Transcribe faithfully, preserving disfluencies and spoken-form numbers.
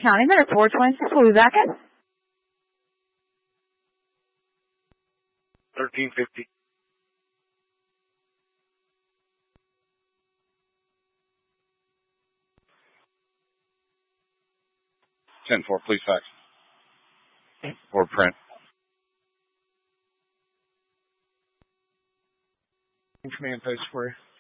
County minute four twenty-six. We'll be back at thirteen fifty. ten four, please fax. Or print. Command post for you.